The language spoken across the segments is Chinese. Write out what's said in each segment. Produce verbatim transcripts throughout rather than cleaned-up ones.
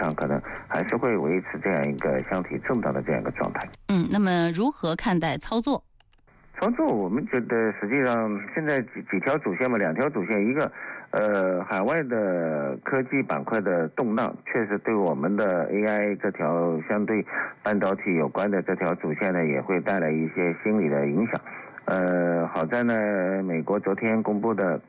上可能还是会维持这样一个箱体震荡的这样一个状态。 嗯，那么如何看待操作？ 操作我们觉得实际上现在几几条主线嘛，两条主线，一个呃海外的科技板块的动荡，确实对我们的 A I 这条相对半导体有关的这条主线呢，也会带来一些心理的影响。呃，好在呢，美国昨天公布的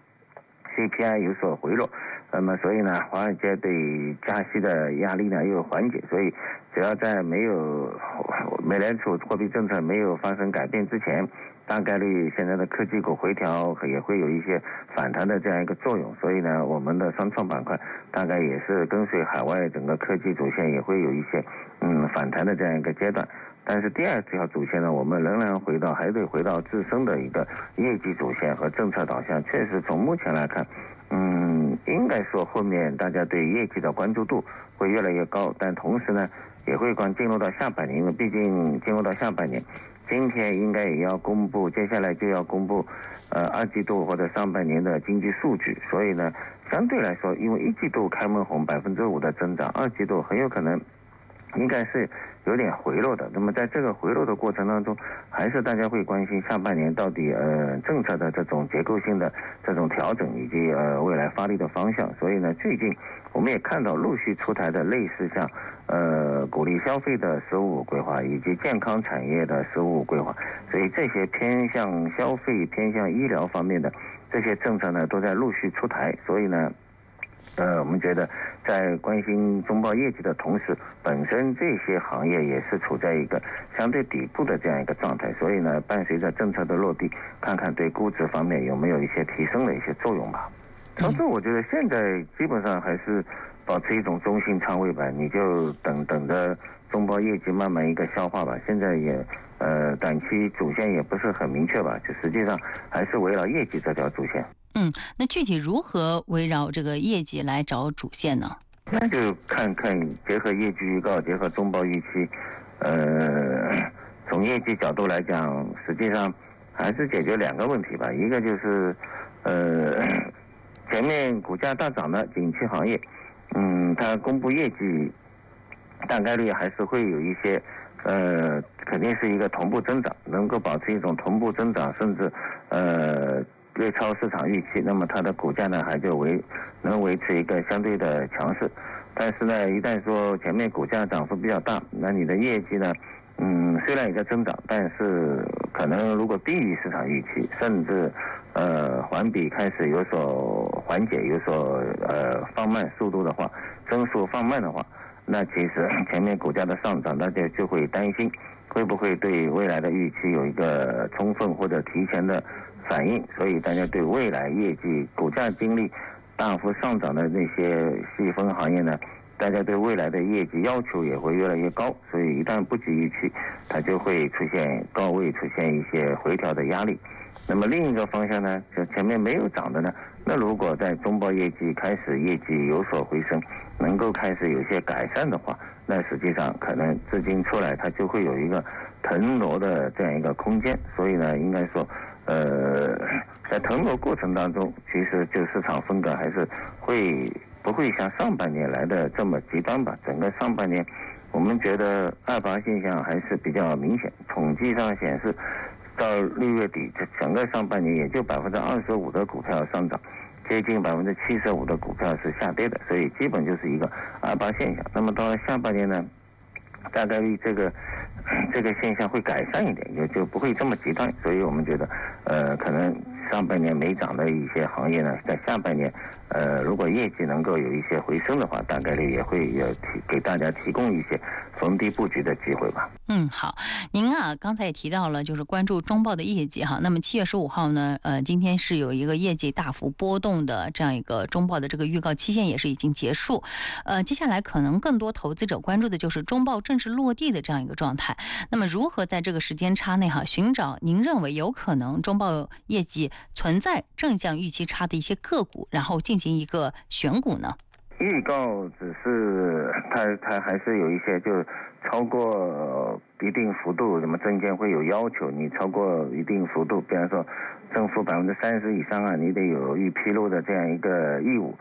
C P I 有所回落，那么所以呢，华尔街对加息的压力呢又缓解，所以只要在没有美联储货币政策没有发生改变之前，大概率现在的科技股回调也会有一些反弹的这样一个作用，所以呢，我们的双创板块大概也是跟随海外整个科技主线也会有一些嗯反弹的这样一个阶段。但是第二条主线呢，我们仍然回到还得回到自身的一个业绩主线和政策导向。确实从目前来看，嗯，应该说后面大家对业绩的关注度会越来越高，但同时呢，也会关进入到下半年，因为毕竟进入到下半年。今天应该也要公布，接下来就要公布，呃，二季度或者上半年的经济数据。所以呢，相对来说，因为一季度开门红百分之五的增长，二季度很有可能应该是有点回落的。那么在这个回落的过程当中，还是大家会关心下半年到底呃政策的这种结构性的这种调整，以及呃未来发力的方向。所以呢，最近我们也看到陆续出台的类似像呃鼓励消费的“十五五”规划，以及健康产业的“十五五”规划。所以这些偏向消费、偏向医疗方面的这些政策呢，都在陆续出台。所以呢，呃，我们觉得在关心中报业绩的同时，本身这些行业也是处在一个相对底部的这样一个状态。所以呢，伴随着政策的落地，看看对估值方面有没有一些提升的一些作用吧。操作我觉得现在基本上还是保持一种中性仓位吧，你就等等着中报业绩慢慢一个消化吧。现在也呃短期主线也不是很明确吧，就实际上还是围绕业绩这条主线。 嗯，那具体如何围绕这个业绩来找主线呢？ 那就看看结合业绩预告，结合中报预期，呃，从业绩角度来讲，实际上还是解决两个问题吧。一个就是呃前面股价大涨的景气行业，嗯，它公布业绩大概率还是会有一些呃肯定是一个同步增长，能够保持一种同步增长，甚至呃略超市场预期，那么它的股价呢还就维能维持一个相对的强势。但是呢，一旦说前面股价涨幅比较大，那你的业绩呢，嗯，虽然也在增长，但是可能如果低于市场预期，甚至呃环比开始有所缓解，有所呃放慢速度的话，增速放慢的话，那其实前面股价的上涨，大家就会担心会不会对未来的预期有一个充分或者提前的反应，所以大家对未来业绩股价经历大幅上涨的那些细分行业呢，大家对未来的业绩要求也会越来越高，所以一旦不及预期，它就会出现高位出现一些回调的压力。那么另一个方向呢，就前面没有涨的呢，那如果在中报业绩开始业绩有所回升，能够开始有些改善的话，那实际上可能资金出来它就会有一个腾挪的这样一个空间。所以呢，应该说呃，在腾挪过程当中，其实就市场风格还是会不会像上半年来的这么极端吧。整个上半年我们觉得二八现象还是比较明显，统计上显示到六月底，这整个上半年也就百分之二十五的股票上涨，接近百分之七十五的股票是下跌的，所以基本就是一个二八现象。那么到了下半年呢，大概率这个这个现象会改善一点，也就不会这么极端。所以我们觉得，呃，可能上半年没涨的一些行业呢，在下半年，呃，如果业绩能够有一些回升的话，大概率也会有提给大家提供一些逢低布局的机会吧。 嗯，好，您啊，刚才也提到了，就是关注中报的业绩哈。那么七月十五号呢，呃，今天是有一个业绩大幅波动的这样一个中报的这个预告期限也是已经结束，呃，接下来可能更多投资者关注的就是中报正式落地的这样一个状态。那么如何在这个时间差内哈，寻找您认为有可能中报业绩存在正向预期差的一些个股，然后进行一个选股呢？ 预告只是它它还是有一些就超过一定幅度，什么证监会有要求，你超过一定幅度，比方说正负百分之三十以上啊，你得有预披露的这样一个义务。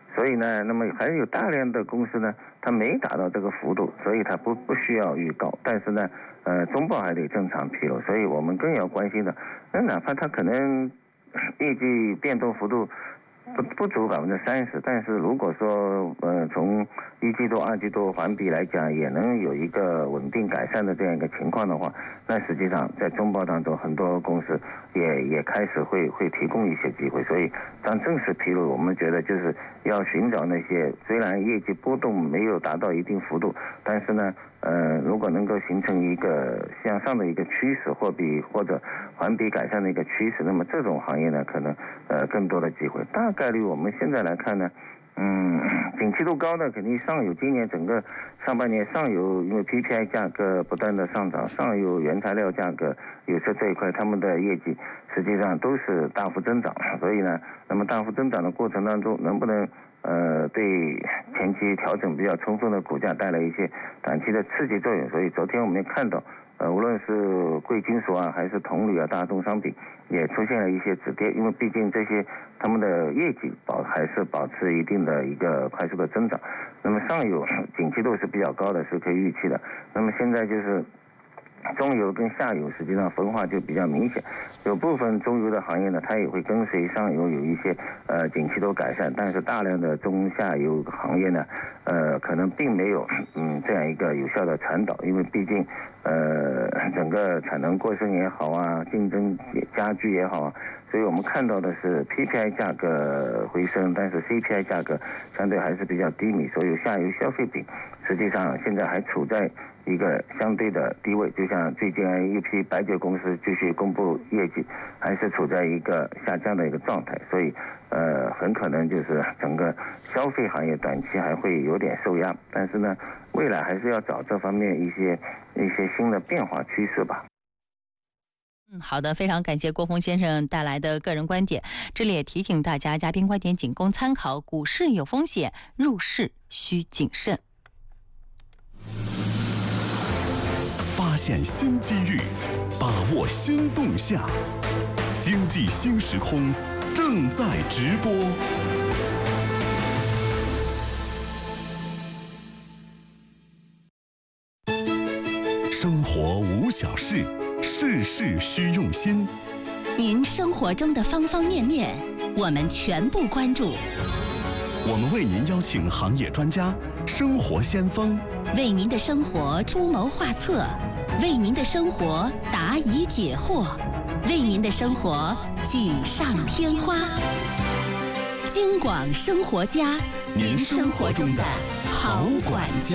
所以呢，那么还有大量的公司呢，它没达到这个幅度，所以它不不需要预告，但是呢，呃，中报还得正常披露，所以我们更要关心的，那哪怕它可能业绩变动幅度不不足百分之三十，但是如果说呃从一季度、二季度环比来讲，也能有一个稳定改善的这样一个情况的话，那实际上在中报当中，很多公司也也开始会会提供一些机会。所以当正式披露，我们觉得就是要寻找那些虽然业绩波动没有达到一定幅度，但是呢，呃，如果能够形成一个向上的一个趋势，或比或者环比改善的一个趋势，那么这种行业呢，可能呃更多的机会。大概率我们现在来看呢，嗯，景气度高的肯定上游，今年整个上半年上游因为 P P I 价格不断的上涨，上游原材料价格有色这一块他们的业绩实际上都是大幅增长，所以呢，那么大幅增长的过程当中，能不能呃对前期调整比较充分的股价带来一些短期的刺激作用？所以昨天我们也看到，呃，无论是贵金属啊，还是铜铝啊、大宗商品，也出现了一些止跌，因为毕竟这些他们的业绩保还是保持一定的一个快速的增长。那么上游景气度是比较高的，是可以预期的。那么现在就是中游跟下游实际上分化就比较明显，有部分中游的行业呢，它也会跟随上游有一些呃景气度改善，但是大量的中下游行业呢，呃可能并没有嗯这样一个有效的传导，因为毕竟呃整个产能过剩也好啊，竞争加剧也好啊，所以我们看到的是 P P I 价格回升，但是 C P I 价格相对还是比较低迷，所以下游消费品实际上现在还处在一个相对的低位，就像最近一批白酒公司继续公布业绩，还是处在一个下降的一个状态，所以呃很可能就是整个消费行业短期还会有点受压，但是呢，未来还是要找这方面一些一些新的变化趋势吧。 嗯，好的，非常感谢郭峰先生带来的个人观点。这里也提醒大家，嘉宾观点仅供参考，股市有风险，入市需谨慎。 发现新机遇，把握新动向，经济新时空正在直播。生活无小事，事事需用心。 您生活中的方方面面，我们全部关注。 我们为您邀请行业专家、生活先锋， 为您的生活出谋划策，为您的生活答疑解惑，为您的生活锦上添花。京广生活家，您生活中的好管家。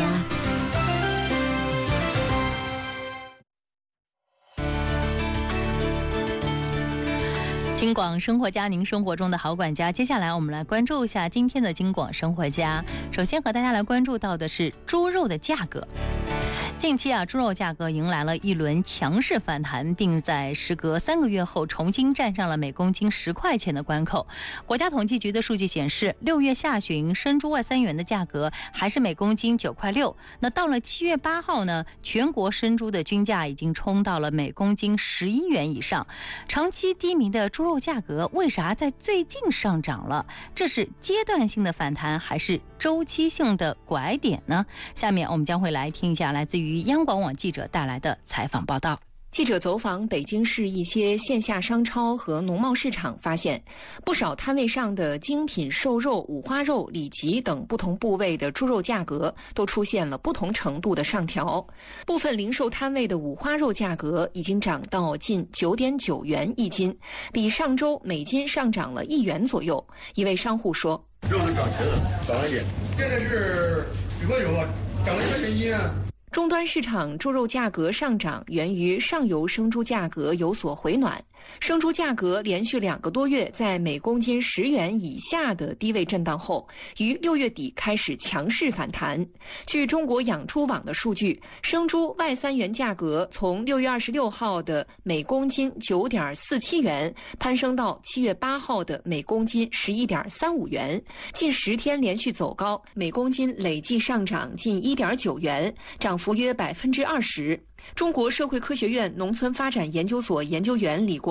京广生活家，您生活中的好管家。接下来我们来关注一下今天的京广生活家。首先和大家来关注到的是猪肉的价格。近期啊，猪肉价格迎来了一轮强势反弹，并在时隔三个月后重新站上了每公斤十块钱的关口。国家统计局的数据显示，六月下旬生猪外三元的价格还是每公斤九块六。那到了七月八号呢，全国生猪的均价已经冲到了每公斤十一元以上。长期低迷的猪肉价格为啥在最近上涨了？这是阶段性的反弹，还是周期性的拐点呢？下面我们将会来听一下来自于央广网记者带来的采访报道。 记者走访北京市一些线下商超和农贸市场，发现不少摊位上的精品瘦肉、五花肉、里脊等不同部位的猪肉价格都出现了不同程度的上调。部分零售摊位的五花肉价格已经涨到近九点九元一斤，比上周每斤上涨了一元左右。一位商户说：“ 肉都涨钱了，涨了一点，现在是几块九啊，涨了一块钱一斤啊。” 终端市场猪肉价格上涨源于上游生猪价格有所回暖，生猪价格连续两个多月在每公斤十元以下的低位震荡后，于六月底开始强势反弹。据中国养猪网的数据，生猪外三元价格从六月二十六号的每公斤九点四七元攀升到七月八号的每公斤十一点三五元，近十天连续走高，每公斤累计上涨近一点九元，涨幅约百分之二十。中国社会科学院农村发展研究所研究员李国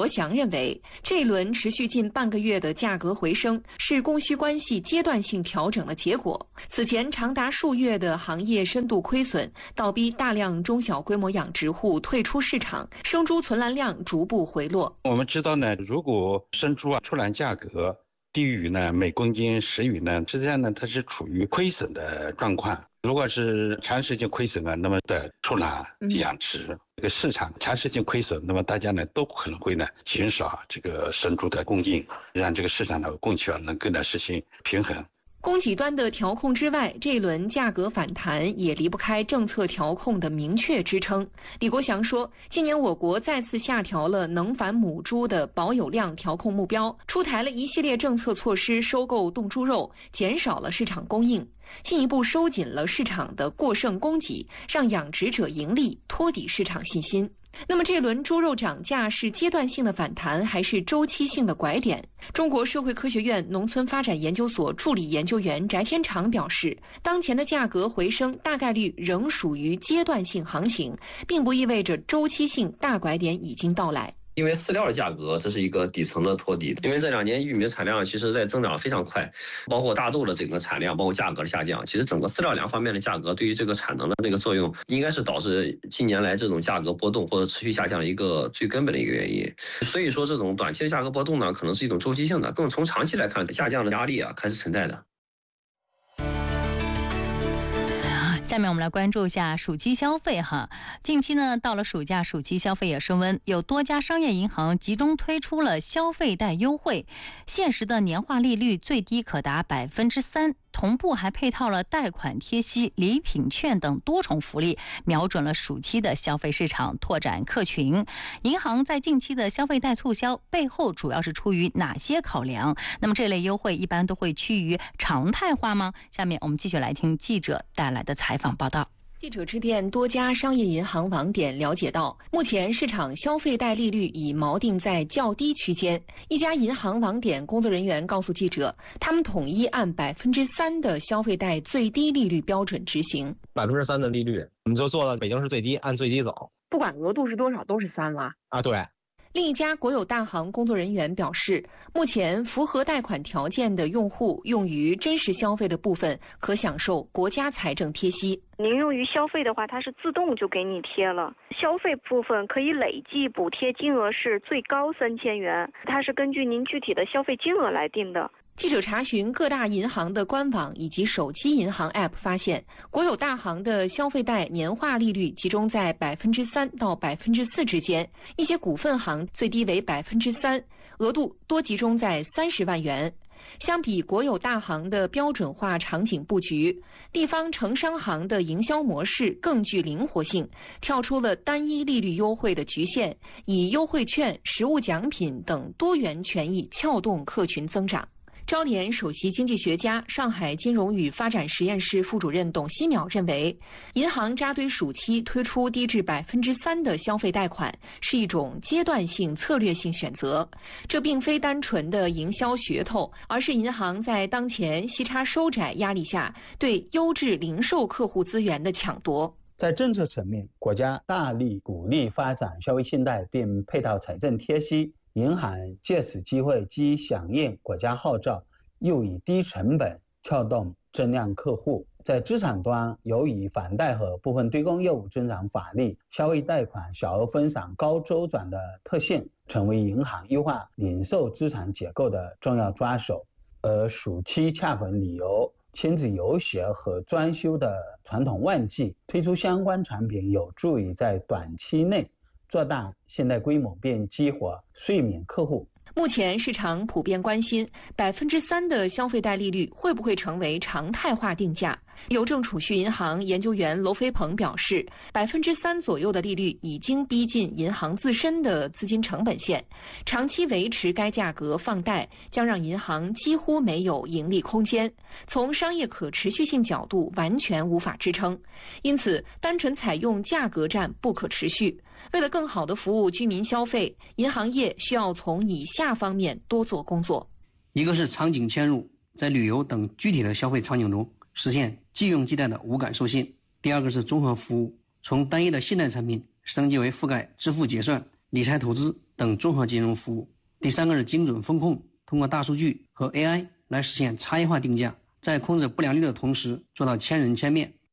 国祥认为，这一轮持续近半个月的价格回升是供需关系阶段性调整的结果。此前长达数月的行业深度亏损，倒逼大量中小规模养殖户退出市场，生猪存栏量逐步回落。 我们知道呢，如果生猪啊出栏价格低于呢每公斤十余呢，实际上呢它是处于亏损的状况。如果是长时间亏损啊，那么的出栏养殖、嗯、这个市场长时间亏损，那么大家呢都可能会呢减少这个生猪的供应，让这个市场的供求能够呢实现平衡。 供给端的调控之外，这一轮价格反弹也离不开政策调控的明确支撑。李国祥说，今年我国再次下调了能繁母猪的保有量调控目标，出台了一系列政策措施，收购冻猪肉，减少了市场供应，进一步收紧了市场的过剩供给，让养殖者盈利，托底市场信心。那么这轮猪肉涨价是阶段性的反弹，还是周期性的拐点？中国社会科学院农村发展研究所助理研究员翟天长表示，当前的价格回升大概率仍属于阶段性行情，并不意味着周期性大拐点已经到来。 因为饲料的价格，这是一个底层的托底。因为这两年玉米的产量其实在增长非常快，包括大豆的整个产量，包括价格的下降，其实整个饲料两方面的价格对于这个产能的这个作用，应该是导致近年来这种价格波动或者持续下降的一个最根本的一个原因。所以说，这种短期的价格波动呢，可能是一种周期性的，更从长期来看，下降的压力啊还是存在的。 下面我们来关注一下暑期消费哈。近期呢，到了暑假，暑期消费也升温，有多家商业银行集中推出了消费贷优惠，限时的年化利率最低可达百分之三。同步还配套了贷款贴息、礼品券等多重福利，瞄准了暑期的消费市场，拓展客群。银行在近期的消费贷促销背后，主要是出于哪些考量？那么这类优惠一般都会趋于常态化吗？下面我们继续来听记者带来的采访报道。 记者致电多家商业银行网点了解到，目前市场消费贷利率已锚定在较低区间。一家银行网点工作人员告诉记者，他们统一按百分之三的消费贷最低利率标准执行。 百分之三的利率，我们就做了北京市最低，按最低走， 不管额度是多少都是三了啊，对。 另一家国有大行工作人员表示，目前符合贷款条件的用户用于真实消费的部分可享受国家财政贴息。 您用于消费的话，它是自动就给你贴了。消费部分可以累计补贴金额是最高三千元，它是根据您具体的消费金额来定的。 记者查询各大银行的官网以及手机银行 App 发现，国有大行的消费贷年化利率集中在百分之三到百分之四之间，一些股份行最低为百分之三，额度多集中在三十万元。相比国有大行的标准化场景布局，地方城商行的营销模式更具灵活性，跳出了单一利率优惠的局限，以优惠券、实物奖品等多元权益撬动客群增长。招联首席经济学家、上海金融与发展实验室副主任董希淼认为，银行扎堆暑期推出低至百分之三的消费贷款是一种阶段性、策略性选择。这并非单纯的营销噱头，而是银行在当前息差收窄压力下对优质零售客户资源的抢夺。 在政策层面，国家大力鼓励发展消费信贷并配套财政贴息。银行借此机会既响应国家号召，又以低成本撬动增量客户。在资产端，由于房贷和部分对公业务增长乏力，消费贷款小额分散、高周转的特性成为银行优化零售资产结构的重要抓手。而暑期恰逢旅游、亲子游学和装修的传统旺季，推出相关产品有助于在短期内做大信贷规模并激活睡眠客户。 目前市场普遍关心百分之三的消费贷利率会不会成为常态化定价。邮政储蓄银行研究员娄飞鹏表示，百分之三左右的利率已经逼近银行自身的资金成本线，长期维持该价格放贷将让银行几乎没有盈利空间，从商业可持续性角度完全无法支撑。因此，单纯采用价格战不可持续。为了更好地服务居民消费，银行业需要从以下方面多做工作。 一个是场景嵌入，在旅游等具体的消费场景中实现即用即贷的无感授信。第二个是综合服务，从单一的信贷产品升级为覆盖支付结算、理财投资、 等综合金融服务。第三个是精准风控，通过大数据和 A I 来实现差异化定价，在控制不良率的同时做到千人千面。